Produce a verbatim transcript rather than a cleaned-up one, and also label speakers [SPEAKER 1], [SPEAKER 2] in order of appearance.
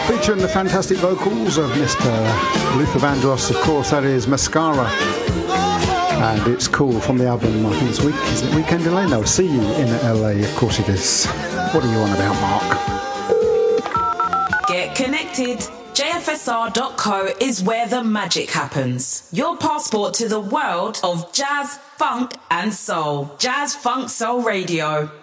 [SPEAKER 1] Featuring the fantastic vocals of Mister Luther Vandross, of course, that is Mascara. And it's cool from the album, I think it's week, is it Weekend in Lane? No, See You in L A, of course it is. What are you on about, Mark?
[SPEAKER 2] Get connected. J F S R dot co is where the magic happens. Your passport to the world of jazz, funk and soul. Jazz, funk, soul radio.